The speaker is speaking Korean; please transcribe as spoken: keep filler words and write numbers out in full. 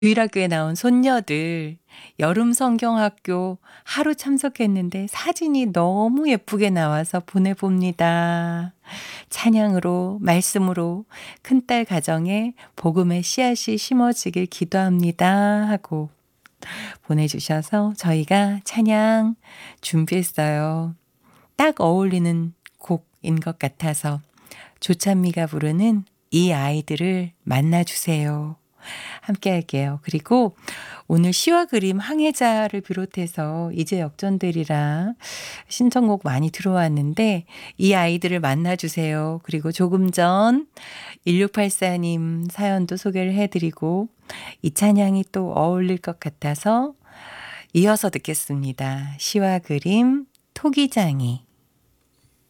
유일하게 나온 손녀들 여름 성경학교 하루 참석했는데 사진이 너무 예쁘게 나와서 보내봅니다. 찬양으로 말씀으로 큰딸 가정에 복음의 씨앗이 심어지길 기도합니다 하고 보내주셔서 저희가 찬양 준비했어요. 딱 어울리는 곡인 것 같아서 조찬미가 부르는 이 아이들을 만나주세요. 함께 할게요. 그리고 오늘 시와 그림 항해자를 비롯해서 이제 역전되리라 신청곡 많이 들어왔는데 이 아이들을 만나주세요. 그리고 조금 전 일육팔사 님 사연도 소개를 해드리고 이 찬양이 또 어울릴 것 같아서 이어서 듣겠습니다. 시와 그림 토기장이.